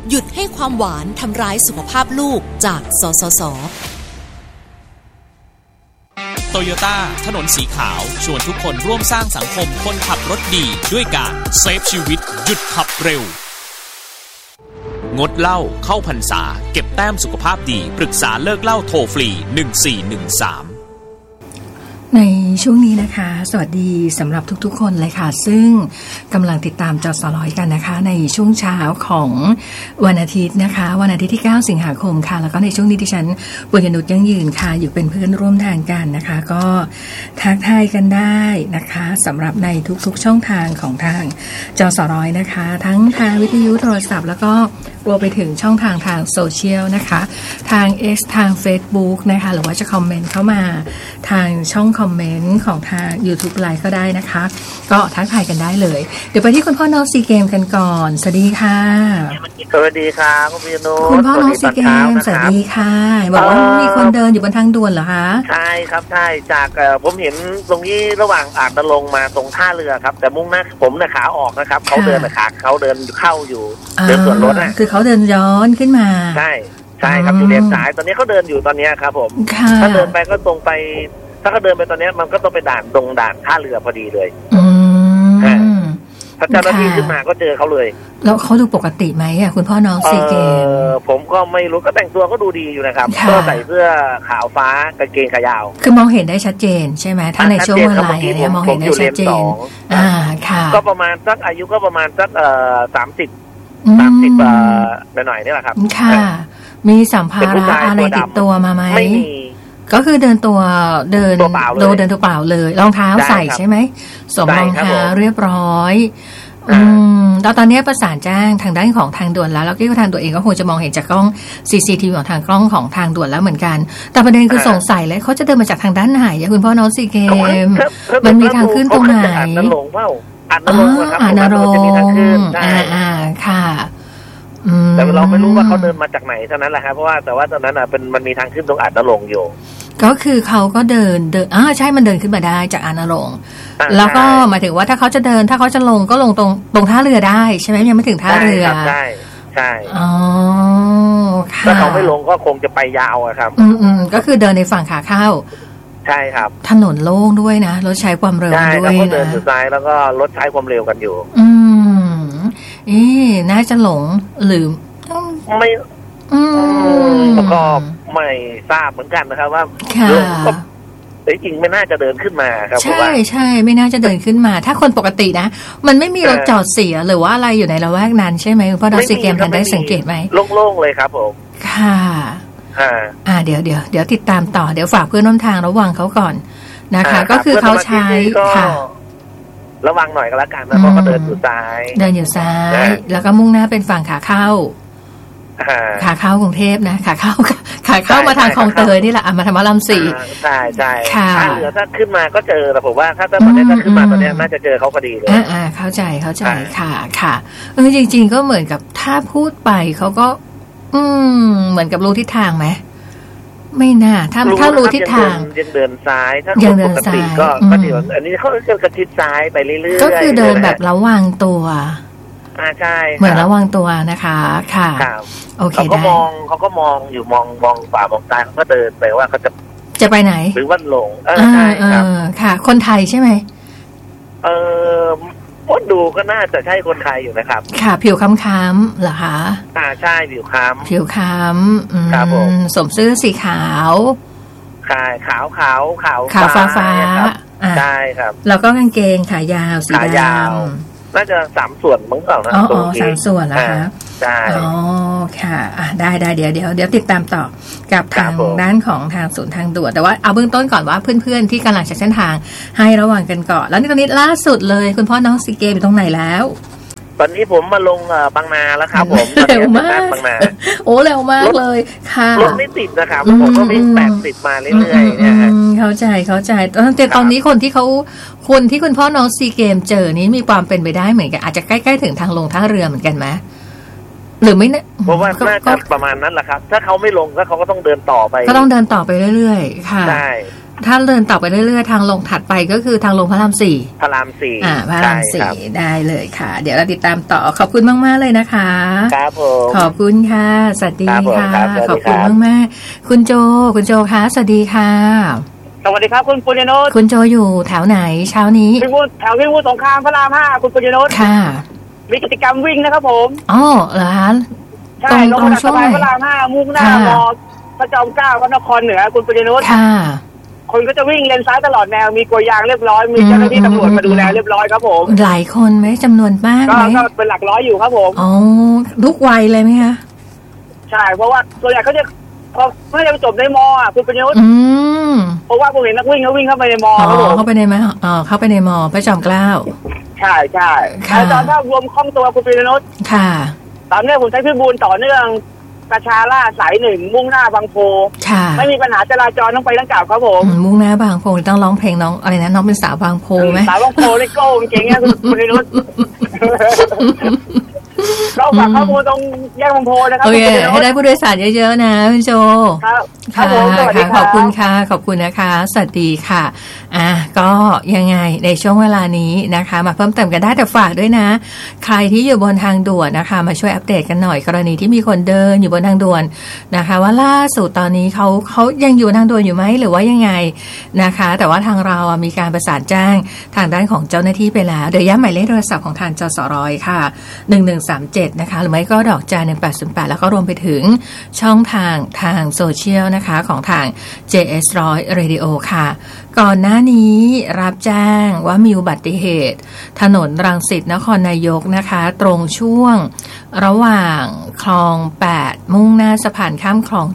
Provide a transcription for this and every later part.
หยุดให้ความหวานทำร้ายสุขภาพลูกจากสสส. โตโยต้าถนนสีขาวชวนทุกคนร่วมสร้างสังคมคนขับรถดีด้วยการเซฟชีวิตหยุดขับเร็วงดเหล้าเข้าพรรษาเก็บแต้มสุขภาพดีปรึกษาเลิกเหล้าโทรฟรี1413 ในช่วงนี้นะคะสวัสดีสำหรับทุกๆคนเลยค่ะซึ่งกำลังติดตามจสร้อยกันนะคะในช่วงเช้าของวันอาทิตย์นะคะวันอาทิตย์ที่9สิงหาคมค่ะแล้วก็ในช่วงนี้ดิฉันบุญนุชยั่งยืนค่ะอยู่เป็นเพื่อนร่วมทางกันนะคะก็ทักทายกันได้นะคะสำหรับในทุกๆช่องทางของทางจสร้อยนะคะทั้งทางวิทยุโทรศัพท์แล้วก็รวมไปถึงช่องทางโซเชียลนะคะทาง X ทาง Facebook นะคะหรือว่าจะคอมเมนต์เข้ามาทางช่องคอมเมนต์ของทาง YouTube ไลฟ์ก็ได้นะคะก็ทักทายกันได้เลยเดี๋ยวไปที่คุณพ่อน้องซีเกมกันก่อนสวัสดีค่ะสวัสดีครับคุณพี่นุชคุณพ่อน้องซีเกมสวัสดีค่ะบอกว่ามีคนเดินอยู่บนทางด่วนเหรอคะใช่ครับใช่จากผมเห็นตรงนี้ระหว่างอาจจะลงมาตรงท่าเรือครับแต่มุ่งหน้าผมนะขาออกนะครับเขาเดินขาเขาเดินเข้าอยู่เดินสวนรถนะคือเขาเดินย้อนขึ้นมาใช่ใช่ครับอยู่เลนซ้ายตอนนี้เขาเดินอยู่ตอนนี้ครับผมถ้าเดินไปก็ตรงไปถ้าเขาเดินไปตอนนี้มันก็ต้องไปด่านตรงด่านท่าเรือพอดีเลยถ้าเจ้าหน้าที่ขึ้นมาก็เจอเขาเลยแล้วเขาดูปกติไหมอ่ะคุณพ่อน้องซีเกมผมก็ไม่รู้ก็แต่งตัวก็ดูดีอยู่นะครับก็ใส่เสื้อขาวฟ้ากางเกงขายาวคือมองเห็นได้ชัดเจนใช่ไหมถ้าในช่วงเวลาเนี่ยมองเห็นได้ชัดเจนค่ะก็ประมาณสักอายุก็ประมาณสัก30หน่อยๆนี่แหละครับค่ะมีสัมภาระอะไรติดตัวมาไหมไม่มีก็คือเดินตัวตัวเปล่าเลยรองเท้าใส่ใช่ไหมสวมรองเท้าเรียบร้อยแล้วตอนนี้ประสานแจ้งทางด้านของทางด่วนแล้วแล้วก็ทางตัวเองก็คงจะมองเห็นจากกล้อง CCTV ของทางกล้องของทางด่วนแล้วเหมือนกันแต่ประเด็นคือสงสัยเลยเขาจะเดินมาจากทางด้านไหนคุณพ่อน้องซีเกมมันมีทางขึ้นตรงไหนอ่านนรงค์ค่ะแต่เราไม่รู้ว่าเขาเดินมาจากไหนเท่านั้นแหละครับเพราะว่าแต่ว่าตอนนั้นมันมีทางขึ้นตรงอาจนรงค์อยู่ก็คือเขาก็เดินใช่มันเดินขึ้นมาได้จากอาจนรงค์แล้วก็หมายถึงว่าถ้าเขาจะเดินถ้าเขาจะลงก็ลงตรงท่าเรือได้ใช่ไหมยังไม่ถึงท่าเรือใช่อ๋อค่ะถ้าเขาไม่ลงก็คงจะไปยาวครับก็คือเดินในฝั่งขาเข้าใช่ครับถนนโล่งด้วยนะรถใช้ความเร็วด้วยนะเดินสุดท้ายแล้วก็รถใช้ความเร็วกันอยู่น่าจะหลงหรือไม่ก็ไม่ทราบเหมือนกันนะครับว่าก็จริงไม่น่าจะเดินขึ้นมาครับใช่ไม่น่าจะเดินขึ้นมาถ้าคนปกตินะมันไม่มีรถจอดเสียหรือว่าอะไรอยู่ในละแวกนั้นใช่ไหมเพราะดอซีเกมทันได้สังเกตไหมโล่งๆเลยครับผมค่ะเดี๋ยวติดตามต่อเดี๋ยวฝากเพื่อนร่วมทางระวังเขาก่อนนะคะก็คือเขาใช้ค่ะระวังหน่อยก็แล้วกันนะเพราะเขาเดินอยู่ซ้ายแล้วก็มุ่งหน้าเป็นฝั่งขาเข้ากรุงเทพนะขาเข้ามาทางคลองเตยนี่แหละมาทางมะลำสี่ใช่ถ้าเหลือถ้าขึ้นมาก็เจอแต่ผมว่าถ้าตอนนี้ถ้าขึ้นมาตอนนี้น่าจะเจอเขาพอดีเลยเข้าใจค่ะจริงๆก็เหมือนกับถ้าพูดไปเขาก็เหมือนกับรู้ทิศทางไหมไม่น่าถ้ารู้ทิศทางยังเดินซ้ายถ้าคนปกติก็เดี๋ยวอันนี้เขาจะกระทิศซ้ายไปเรื่อยๆก็คือเดินแบบระวังตัวใช่เหมือนระวังตัวนะคะค่ะโอเคเขาก็มองอยู่มองฝ่ามองซ้ายเขาก็เดินไปว่าเขาจะไปไหนหรือว่าลงใช่ครับค่ะคนไทยใช่ไหมว่าดูก็น่าจะใช่คนไทยอยู่นะครับค่ะผิวค้ำๆเหรอคะใช่ผิวค้ำครับผมสวมเสื้อสีขาวขาวฟ้าใช่ครับแล้วก็กางเกงขายาวสีดำน่าจะ3ส่วนมั้งเปล่านะ 3ส่วนนะคะใช่ค่ะได้เดี๋ยวติดตามต่อกับทางด้านของทางศูนย์ทางด่วนแต่ว่าเอาเบื้องต้นก่อนว่าเพื่อนๆที่กำลังใช้เส้นทางให้ระวังกันก่อนแล้วตอนนี้ล่าสุดเลยคุณพ่อน้องซีเกมอยู่ตรงไหนแล้วตอนนี้ผมมาลงบางนาแล้วครับผมเร็วมากบางนาเร็วมากเลยค่ะรถไม่ติดนะครับผมก็วิ่ง80มาเรื่อยๆนะฮะเข้าใจแต่ตอนนี้คนที่คุณพ่อน้องซีเกมเจอนี้มีความเป็นไปได้เหมือนกันอาจจะใกล้ๆถึงทางลงท่าเรือเหมือนกันไหมหรือไม่นะเพราะว่าน่าจะประมาณนั้นแหละครับถ้าเขาไม่ลงก็เขาก็ต้องเดินต่อไปเรื่อยๆค่ะใช่ถ้าเดินต่อไปเรื่อยๆทางลงถัดไปก็คือทางลงพระราม4 พระราม4 พระราม4ได้เลยค่ะเดี๋ยวเราติดตามต่อขอบคุณมากๆเลยนะคะครับผมขอบคุณค่ะสวัสดีค่ะขอบคุณมากๆคุณโจคะสวัสดีค่ะสวัสดีครับคุณปุญญนุชคุณโจอยู่แถวไหนเช้านี้แถวพิบูลสงครามพระราม5คุณปุญญนุชค่ะมีกิจกรรมวิ่งนะครับผมอ๋อเหรอคะใช่ลงจากสะพานพระราม5มุ่งหน้ามอพระจอมเกล้าพระนครเหนือคุณปุญญนุชค่ะคนก็จะวิ่งเลนซ้ายตลอดแนวมีกลวยยางเรียบร้อยมีเจ้าหน้าที่ตำรวจมาดูแลเรียบร้อยครับผมหลายคนไหมจำนวนมากไหมก็เป็นหลักร้อยอยู่ครับผมอ๋อทุกวัยเลยไหมคะใช่เพราะว่าส่วนใหญ่เขาจะพอไม่ได้จบในมอคุณปุญญนุชเพราะว่าผมเห็นนักวิ่งเขาวิ่งเข้าไปในมอครับผมเข้าไปในมอเข้าไปในมอพระจอมเกล้าใช่ตอนถ้ารวมคล่องตัวคุณปุญญนุชค่ะตอนนี้ผมใช้พิบูลต่อเนื่องประชาราษฎร์สาย1มุ่งหน้าบางโพไม่มีปัญหาจราจรต้องไปทั้งกลับครับผมมุ่งหน้าบางโพต้องร้องเพลงน้องอะไรนะน้องเป็นสาวบางโพไหมสาวบางโพเลยโก้เก่งเนี่ยคุณนิรุตเราฝากข้อมูลตรงแยกบางโพนะครับโอเคให้ได้ผู้โดยสารเยอะๆนะพี่โจครับค่ะขอบคุณค่ะขอบคุณนะคะสวัสดีค่ะก็ยังไงในช่วงเวลานี้นะคะมาเพิ่มเติมกันได้แต่ฝากด้วยนะใครที่อยู่บนทางด่วนนะคะมาช่วยอัปเดตกันหน่อยกรณีที่มีคนเดินอยู่บนทางด่วนนะคะว่าล่าสุดตอนนี้เขายังอยู่ทางด่วนอยู่ไหมหรือว่ายังไงนะคะแต่ว่าทางเรามีการประสานแจ้งทางด้านของเจ้าหน้าที่ไปแล้วเดี๋ยวย้ำหมายเลขโทรศัพท์ของทางจสร.ค่ะ1137นะคะหรือไม่ก็ดอกจัน808แล้วก็รวมไปถึงช่องทางโซเชียลนะคะของทาง JS100 Radio ค่ะก่อนหน้านี้รับแจ้งว่ามีอุบัติเหตุถนนรังสิตนครนายกนะคะตรงช่วงระหว่างคลอง8มุ่งหน้าสะพานข้ามคลอง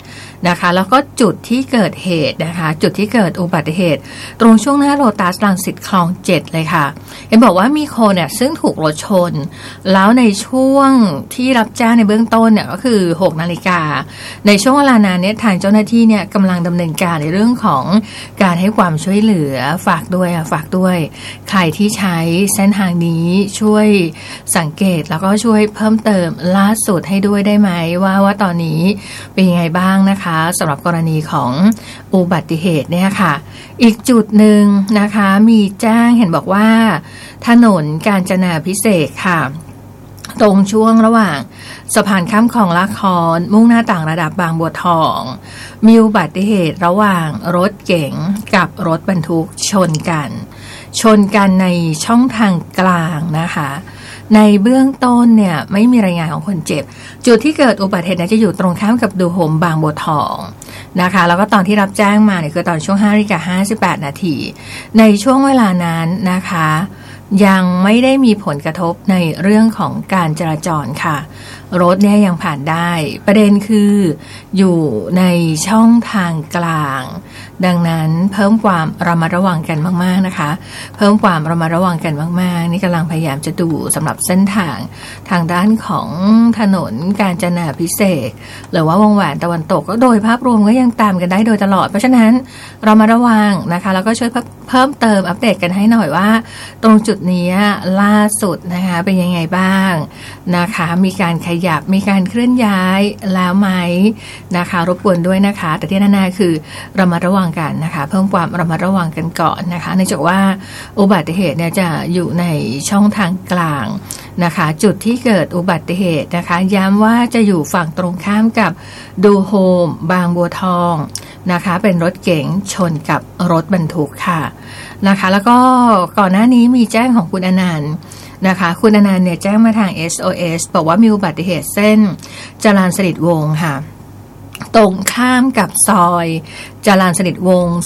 7นะคะแล้วก็จุดที่เกิดเหตุนะคะจุดที่เกิดอุบัติเหตุตรงช่วงหน้าโลตัสรังสิตคลอง7เลยค่ะเห็นบอกว่ามีคนเนี่ยซึ่งถูกรถชนแล้วในช่วงที่รับแจ้งในเบื้องต้นเนี่ยก็คือ 6 นาฬิกาในช่วงเวลานั้นเนี่ยทางเจ้าหน้าที่เนี่ยกำลังดำเนินการในเรื่องของการให้ความช่วยเหลือฝากด้วยใครที่ใช้เส้นทางนี้ช่วยสังเกตแล้วก็ช่วยเพิ่มเติมล่าสุดให้ด้วยได้ไหมว่าตอนนี้เป็นยังไงบ้างนะคะสำหรับกรณีของอุบัติเหตุเนี่ยค่ะอีกจุดหนึ่งนะคะมีแจ้งเห็นบอกว่าถนนกาญจนาภิเษกค่ะตรงช่วงระหว่างสะพานข้ามคลองละครมุ่งหน้าต่างระดับบางบัวทองมีอุบัติเหตุระหว่างรถเก๋งกับรถบรรทุกชนกันในช่องทางกลางนะคะในเบื้องต้นเนี่ยไม่มีรายงานของคนเจ็บจุดที่เกิดอุบัติเหตุจะอยู่ตรงข้ามกับดูโฮมบางบัวทองนะคะแล้วก็ตอนที่รับแจ้งมาเนี่ยคือตอนช่วง 5:58 นาทีในช่วงเวลานั้นนะคะยังไม่ได้มีผลกระทบในเรื่องของการจราจรค่ะรถเนี่ยยังผ่านได้ประเด็นคืออยู่ในช่องทางกลางดังนั้นเพิ่มความระมัดระวังกันมากๆนะคะเพิ่มความระมัดระวังกันมากๆนี่กำลังพยายามจะดูสำหรับเส้นทางด้านของถนนกาญจนาภิเษกหรือว่าวงแหวนตะวันตกก็โดยภาพรวมก็ยังตามกันได้โดยตลอดเพราะฉะนั้นเรามาระวังนะคะแล้วก็ช่วยเพิ่มเติมอัปเดตกันให้หน่อยว่าตรงจุดนี้ล่าสุดนะคะเป็นยังไงบ้างนะคะมีการขยับมีการเคลื่อนย้ายแล้วไหมนะคะรบกวนด้วยนะคะแต่ที่แน่ๆคือระมัดระวังกันนะคะเพิ่มความระมัดระวังกันก่อนนะคะเนื่องจากว่าอุบัติเหตุเนี่ยจะอยู่ในช่องทางกลางนะคะจุดที่เกิดอุบัติเหตุนะคะย้ำว่าจะอยู่ฝั่งตรงข้ามกับดูโฮมบางบัวทองนะคะเป็นรถเก๋งชนกับรถบรรทุกค่ะนะคะแล้วก็ก่อนหน้านี้มีแจ้งของคุณอนันต์นะคะคุณอนันต์เนี่ยแจ้งมาทาง SOS บอกว่ามีอุบัติเหตุเส้นจรัญสนิทวงศ์ค่ะตรงข้ามกับซอยจรัญสนิทวงศ์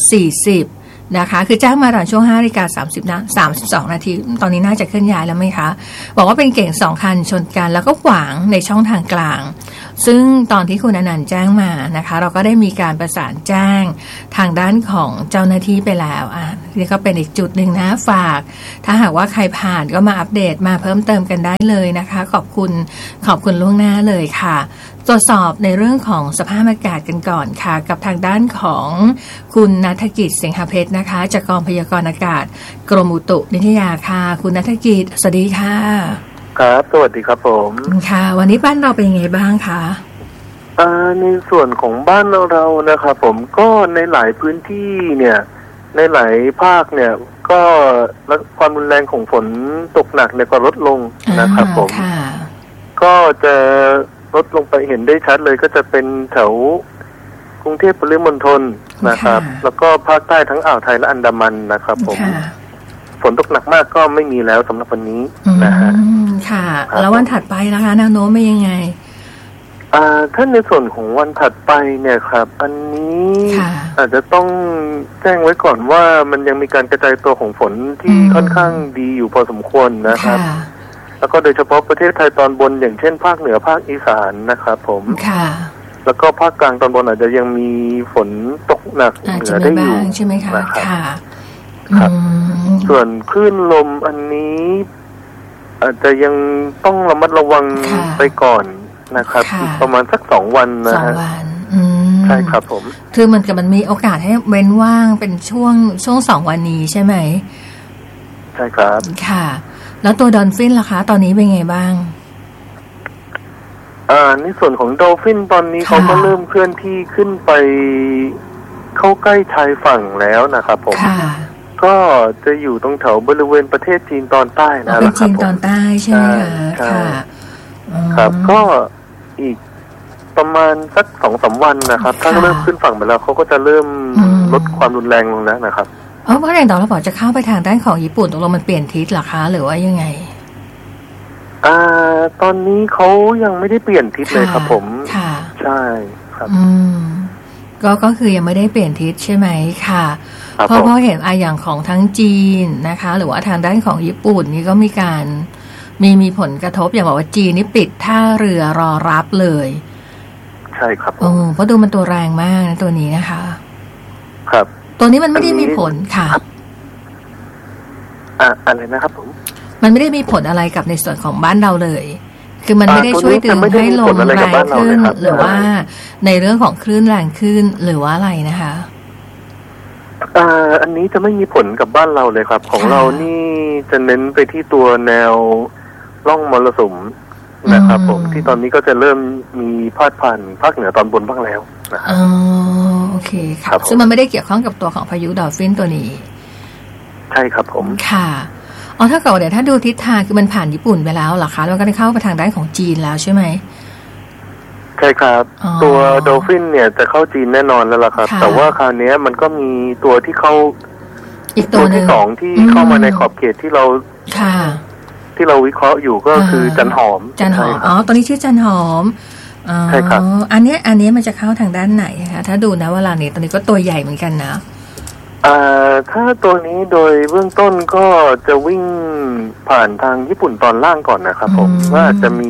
40นะคะคือแจ้งมาตอนช่วง 5:32 นาทีตอนนี้น่าจะเคลื่อนย้ายแล้วไหมคะบอกว่าเป็นเก๋ง2คันชนกันแล้วก็ขวางในช่องทางกลางซึ่งตอนที่คุณอนันต์แจ้งมานะคะเราก็ได้มีการประสานแจ้งทางด้านของเจ้าหน้าที่ไปแล้วนี่ก็เป็นอีกจุดหนึ่งนะฝากถ้าหากว่าใครผ่านก็มาอัปเดตมาเพิ่มเติมกันได้เลยนะคะขอบคุณล่วงหน้าเลยค่ะตรวจสอบในเรื่องของสภาพอากาศกันก่อนค่ะกับทางด้านของคุณณัฐกิจเสียงหเพชรนะคะจากกองพยากรณ์อากาศกรมอุตุนิยายค่ะคุณณัฐกิจสวัสดีค่ะครับสวัสดีครับผมค่ะวันนี้บ้านเราเป็นยังไงบ้างคะในส่วนของบ้านเรานะครับผมก็ในหลายพื้นที่เนี่ยในหลายภาคเนี่ยก็ความรุนแรงของฝนตกหนักเนี่ยก็ลดลงนะครับผมก็จะลดลงไปเห็นได้ชัดเลยก็จะเป็นแถวกรุงเทพปริมณฑลนะครับแล้วก็ภาคใต้ทั้งอ่าวไทยและอันดามันนะครับผมฝนตกหนักมากก็ไม่มีแล้วสำหรับวันนี้นะฮะค่ะแล้ววันถัดไปนะคะแนวโน้มเป็นยังไงถ้าในส่วนของวันถัดไปเนี่ยครับอันนี้อาจจะต้องแจ้งไว้ก่อนว่ามันยังมีการกระจายตัวของฝนที่ค่อนข้างดีอยู่พอสมควรนะครับแล้วก็โดยเฉพาะประเทศไทยตอนบนอย่างเช่นภาคเหนือภาคอีสานนะครับผมแล้วก็ภาคกลางตอนบนอาจจะยังมีฝนตกหนักเหนือได้อยู่ใช่ไหมคะครับส่วนคลื่นลมอันนี้อาจจะยังต้องระมัดระวังไปก่อนนะครับประมาณสัก2 วันนะฮะใช่ครับผมคือมันมีโอกาสให้เว้นว่างเป็นช่วง2 วันนี้ใช่ไหมใช่ครับค่ะแล้วตัวดอลฟินล่ะคะตอนนี้เป็นไงบ้างในส่วนของดอลฟินตอนนี้เขาก็เริ่มเคลื่อนที่ขึ้นไปเข้าใกล้ชายฝั่งแล้วนะครับผมก็จะอยู่ตรงแถวบริเวณประเทศจีนตอนใต้นะครับเป็นจีนตอนใต้ใช่ไหมคะค่ะครับก็อีกประมาณสัก 2-3 วันนะครับถ้าเริ่มขึ้นฝั่งไปแล้วเขาก็จะเริ่มลดความรุนแรงลงแล้วนะครับเพราะแรงต่อเราบอกจะเข้าไปทางด้านของญี่ปุ่นตกลงมันเปลี่ยนทิศหรอคะหรือว่ายังไงตอนนี้เขายังไม่ได้เปลี่ยนทิศเลยครับผมค่ะใช่ครับก็คือยังไม่ได้เปลี่ยนทิศใช่ไหมค่ะเพราะเห็นอย่างของทั้งจีนนะคะหรือว่าทางด้านของญี่ปุ่นนี่ก็มีการมีผลกระทบอย่างบอกว่าจีนนี่ปิดท่าเรือรอรับเลยใช่ครับเพราะดูมันตัวแรงมากนะตัวนี้นะคะครับตัวนี้มันไม่ได้มีผลค่ะอะไรนะครับผมมันไม่ได้มีผลอะไรกับในส่วนของบ้านเราเลยคือมันไม่ได้ช่วยดึงให้ลมแรงขึ้นหรือว่าในเรื่องของคลื่นแรงขึ้นหรือว่าอะไรนะคะอันนี้จะไม่มีผลกับบ้านเราเลยครับของเรานี่จะเน้นไปที่ตัวแนวร่องมรสุมนะครับผมที่ตอนนี้ก็จะเริ่มมีพาดผ่านภาคเหนือตอนบนบ้างแล้วนะครับโอเคครับซึ่งมันไม่ได้เกี่ยวข้องกับตัวของพายุดอลฟินตัวนี้ใช่ครับผมค่ะถ้าเกิดเดี๋ยวถ้าดูทิศทางคือมันผ่านญี่ปุ่นไปแล้วเหรอคะแล้วก็ได้เข้าไปทางด้านของจีนแล้วใช่ไหมใช่ครับตัวดอลฟินเนี่ยจะเข้าจีนแน่นอนแล้วล่ะครับแต่ว่าคราวนี้มันก็มีตัวที่เข้าอีกตัวที่2ที่เข้ามาในขอบเขตที่เราที่เราวิเคราะห์อยู่ก็คือจันหอมตัวนี้ชื่อจันหอมใช่ครับอันนี้มันจะเข้าทางด้านไหนคะถ้าดูนะเวลานี้ตอนนี้ก็ตัวใหญ่เหมือนกันนะถ้าตัวนี้โดยเบื้องต้นก็จะวิ่งผ่านทางญี่ปุ่นตอนล่างก่อนนะครับผมว่าจะมี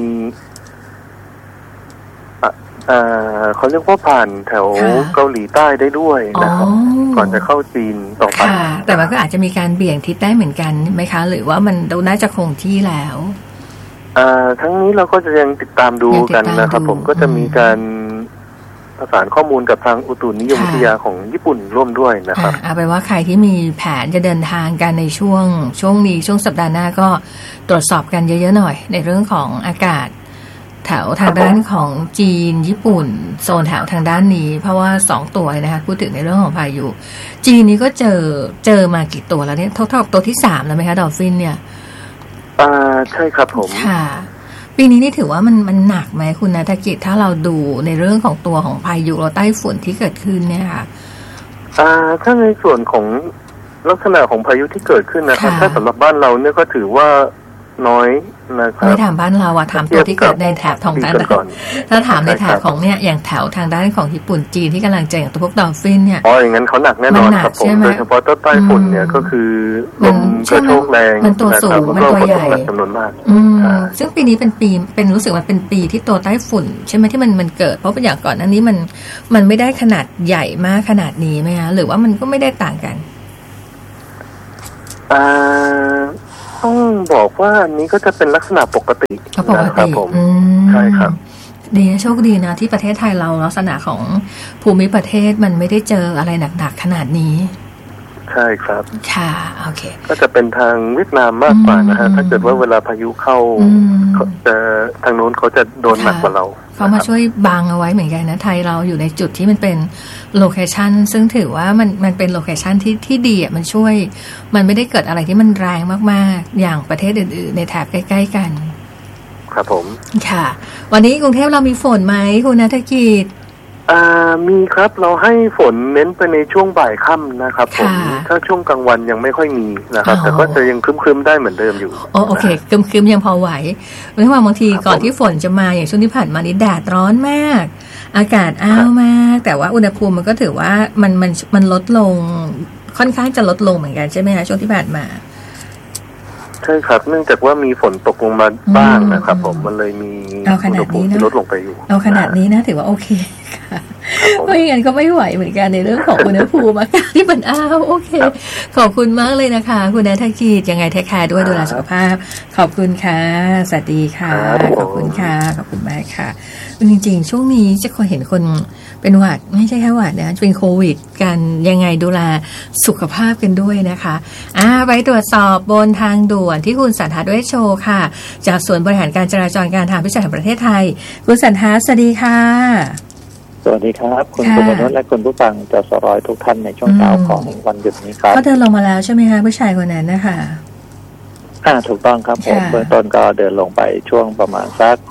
เขาเรียกว่าผ่านแถวเกาหลีใต้ได้ด้วยนะครับก่อนจะเข้าจีนต่อไปแต่มันก็อาจจะมีการเบี่ยงทิศได้เหมือนกันไหมคะหรือว่ามันน่าจะคงที่แล้วทั้งนี้เราก็จะยังติดตามดูกันนะครับผมก็จะมีการประสานข้อมูลกับทางอุตุนิยมวิทยาของญี่ปุ่นร่วมด้วยนะครับเอาไปว่าใครที่มีแผนจะเดินทางกันในช่วงนี้ช่วงสัปดาห์หน้าก็ตรวจสอบกันเยอะๆหน่อยในเรื่องของอากาศแถวทางด้านของจีนญี่ปุ่นโซนแถวทางด้านนี้เพราะว่า2ตัวนะคะพูดถึงในเรื่องของพายุจีนนี้ก็เจอมากี่ตัวแล้วเนี่ยเท่ากับตัวที่3แล้วไหมคะดอลฟินเนี่ยใช่ครับผมค่ะปีนี้นี่ถือว่ามันหนักไหมคุณณัฐกิจถ้าเราดูในเรื่องของตัวของพายุและไต้ฝุ่นที่เกิดขึ้นเนี่ยค่ะถ้าในส่วนของลักษณะของพายุที่เกิดขึ้นนะครับถ้าสำหรับบ้านเราเนี่ยก็ถือว่าน้อยนะครับไม่ถามบ้านเราถามตัวที่เกิดในแถบของด้านถ้าถามในแถบของเนี่ยอย่างแถวทางด้านของญี่ปุ่นจีนที่กำลังเจออย่างตัวพวกดอลฟินเนี่ยอย่างนั้นเขาหนักแน่นอนครับผมโดยเฉพาะใต้ฝุ่นเนี่ยก็คือลมกระโชกแรงมันตัวสูงมันตัวใหญ่จำนวนมากซึ่งปีนี้เป็นรู้สึกว่าเป็นปีที่ตัวใต้ฝุ่นใช่ไหมที่มันเกิดเพราะเป็นอย่างก่อนอันนี้มันไม่ได้ขนาดใหญ่มากขนาดนี้ไหมคะหรือว่ามันก็ไม่ได้ต่างกันต้องบอกว่าอันนี้ก็จะเป็นลักษณะปกตินะครับผมใช่ครับดีโชคดีนะที่ประเทศไทยเราลักษณะของภูมิประเทศมันไม่ได้เจออะไรหนักๆขนาดนี้ใช่ครับค่ะโอเคก็จะเป็นทางเวียดนามมากกว่านะฮะถ้าเกิดว่าเวลาพายุเข้าจะทางโน้นเขาจะโดนหนักกว่าเราเขามาช่วยบังเอาไว้เหมือนกันนะไทยเราอยู่ในจุดที่มันเป็นโลเคชันซึ่งถือว่ามันเป็นโลเคชันที่ดีอ่ะมันช่วยมันไม่ได้เกิดอะไรที่มันแรงมากๆอย่างประเทศอื่นๆในแถบใกล้ๆกันครับผมค่ะวันนี้กรุงเทพเรามีฝนไหมคุณณัฐกิจมีครับเราให้ฝนเน้นไปในช่วงบ่ายค่ำนะครับผมถ้าช่วงกลางวันยังไม่ค่อยมีนะครับแต่ก็จะยังครึ้มๆได้เหมือนเดิมอยู่โอเคครึ้มๆยังพอไหวเพราะว่าบางทีก่อนที่ฝนจะมาอย่างช่วงที่ผ่านมานี่แดดร้อนมากอากาศอ้าวมากแต่ว่าอุณหภูมิมันก็ถือว่ามันลดลงค่อนข้างจะลดลงเหมือนกันใช่ไหมคะช่วงที่ผ่านมาใช่ครับเนื่องจากว่ามีฝนตกลงมาบ้างนะครับผมมันเลยมีอุณหภูมิที่ลดลงไปอยู่เอาขนาดนี้นะถือว่าโอเคค่ะเพราะงั้นก็ไม่ไหวเหมือนกันในเรื่องของอุณหภูมิอากาศที่มันอ้าวโอเคขอบคุณมากเลยนะคะคุณณัฐกิจยังไงแทคแคร์ด้วยดูแลสุขภาพขอบคุณค่ะสวัสดีค่ะขอบคุณค่ะขอบคุณมากค่ะจริงๆช่วงนี้จะเคยเห็นคนเป็นหวัดไม่ใช่แค่หวัดนะเป็นโควิดกันยังไงดูแลสุขภาพกันด้วยนะคะไปตรวจสอบบนทางด่วนที่คุณสันทัศน์เวชโชค่ะจากส่วนบริหารการจราจรการทางพิเศษแห่งประเทศไทยคุณสันทัศน์สวัสดีค่ะสวัสดีครับคุณสุวรรณและคุณผู้ฟังจสรทุกท่านในช่วงเช้าของวันหยุดนี้ครับเขาเดินลงมาแล้วใช่ไหมคะผู้ชายคนนั้นนะคะถูกต้องครับผมเบื้องต้นก็เดินลงไปช่วงประมาณสัก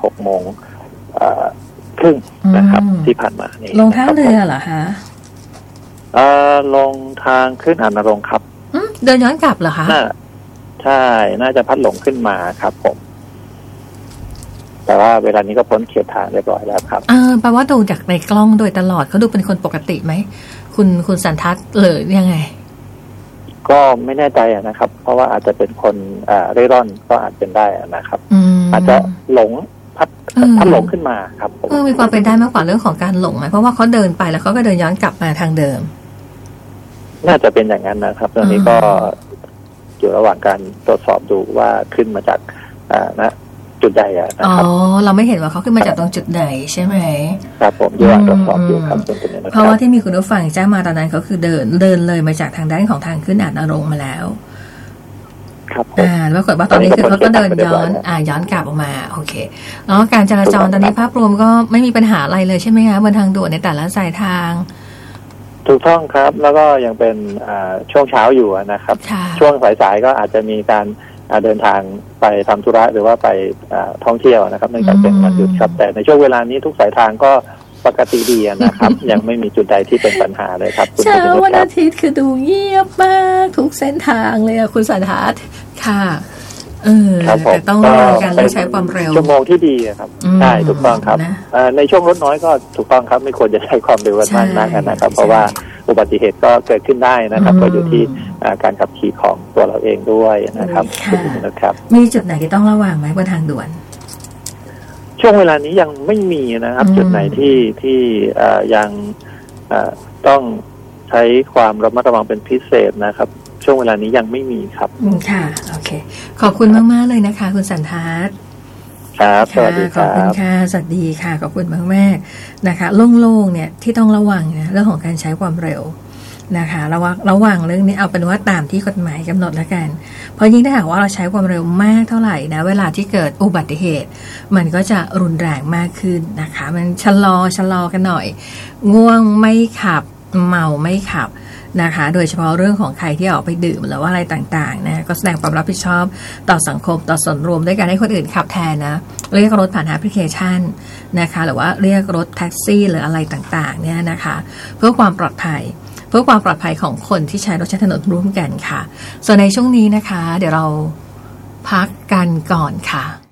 6:30นะครับที่ผ่านมานี่ลงท่าเรือเหรอคะลงทางขึ้นอานรงค์ครับเดินย้อนกลับเหรอคะใช่น่าจะพัดหลงขึ้นมาครับผมแต่ว่าเวลานี้ก็พ้นเขตทางเรียบร้อยแล้วครับแปลว่าดูจากในกล้องโดยตลอดเขาดูเป็นคนปกติไหมคุณสันทัศน์เลยยังไงก็ไม่แน่ใจนะครับเพราะว่าอาจจะเป็นคนเร่ร่อนก็อาจเป็นได้นะครับอาจจะหลงพัดหลงขึ้นมาครับมีความเป็นได้มากกว่าเรื่องของการหลงไหมเพราะว่าเขาเดินไปแล้วเขาก็เดินย้อนกลับมาทางเดิมน่าจะเป็นอย่างนั้นนะครับตอนนี้ก็อยู่ระหว่างการตรวจสอบดูว่าขึ้นมาจากจุดใดนะครับเราไม่เห็นว่าเขาขึ้นมาจากตรงจุดไหนใช่ไหมครับผมอยู่ระหว่างตรวจสอบอยู่ครับเพราะว่าที่มีคุณผู้ฟังแจ้งมาตอนนั้นเขาคือเดินเลยมาจากทางด้านของทางขึ้นอานรงค์มาแล้วครับปรากฏว่าตอนนี้คือเขาก็เดินย้อนกลับออกมาโอเคแล้วการจราจรตอนนี้ภาพรวมก็ไม่มีปัญหาอะไรเลยใช่ไหมคะบนทางด่วนในแต่ละสายทางถูกต้องครับแล้วก็ยังเป็นช่วงเช้าอยู่นะครับช่วงสายๆก็อาจจะมีการเดินทางไปทำธุระหรือว่าไปท่องเที่ยวนะครับเนื่องจากเป็นวันหยุดครับแต่ในช่วงเวลานี้ทุกสายทางก็ปกติดีนะครับ ยังไม่มีจุดใดที่เป็นปัญหาเลยครับเช้าวันอาทิตย์คือดูเงียบมากทุกเส้นทางเลยคุณสันทัศน์ค่ะแต่ต้องระวังการใช้ความเร็วชั่วโมงที่ดีครับใช่ถูกต้องครับในช่วงรถน้อยก็ถูกต้องครับไม่ควรจะใช้ความเร็วมากนักนะครับเพราะว่าอุบัติเหตุก็เกิดขึ้นได้นะครับก็อยู่ที่การขับขี่ของตัวเราเองด้วยนะครับมีจุดไหนที่ต้องระวังไหมบนทางด่วนช่วงเวลานี้ยังไม่มีนะครับจุดไหนที่ยังต้องใช้ความระมัดระวังเป็นพิเศษนะครับช่วงเวลานี้ยังไม่มีครับค่ะโอเคขอบคุณมากๆเลยนะคะคุณสันทัศน์ครับสวัสดีครับขอบคุณค่ะสวัสดีค่ะขอบคุณมากๆนะคะโล่งๆเนี่ยที่ต้องระวังนะเรื่องของการใช้ความเร็วนะคะระวังเรื่องนี้เอาเป็นว่าตามที่กฎหมายกำหนดแล้วกันเพราะยิ่งถ้าหากว่าเราใช้ความเร็วมากเท่าไหร่นะเวลาที่เกิดอุบัติเหตุมันก็จะรุนแรงมากขึ้นนะคะมันชะลอกันหน่อยง่วงไม่ขับเมาไม่ขับนะคะโดยเฉพาะเรื่องของใครที่ออกไปดื่มหรือว่าอะไรต่างๆนะก็แสดงความรับผิดชอบต่อสังคมต่อส่วนรวมด้วยการให้คนอื่นขับแทนนะเรียกรถผ่านแอปพลิเคชันนะคะหรือว่าเรียกรถแท็กซี่หรืออะไรต่างๆเนี่ยนะคะเพื่อความปลอดภัยของคนที่ใช้รถใช้ถนนร่วมกันค่ะส่วนในช่วงนี้นะคะเดี๋ยวเราพักกันก่อนค่ะ